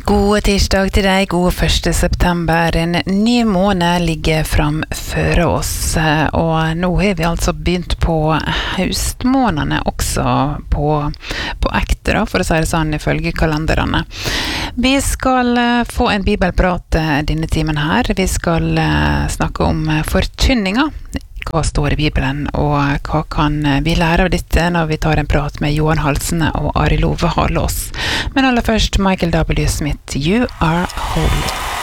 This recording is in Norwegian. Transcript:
God tirsdag til deg, god 1. september. En ny måned ligger framfor oss, og nå har vi altså begynt på høstmånedene også på ekte, da, for å si det sånn, ifølge kalenderne. Vi skal få en bibelprat denne timen her. Vi skal snakke om forkynninga. Hva står i Bibelen, og hva kan vi lære av dette når vi tar en prat med Johan Halsene og Ari Love Halås. Men aller først, Michael W. Smith, You Are Holy.